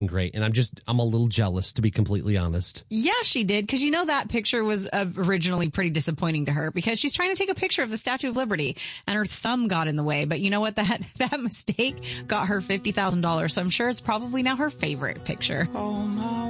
great. And I'm a little jealous, to be completely honest. Yeah, she did. Because that picture was originally pretty disappointing to her because she's trying to take a picture of the Statue of Liberty and her thumb got in the way. But you know what? That mistake got her $50,000. So I'm sure it's probably now her favorite picture. Oh, my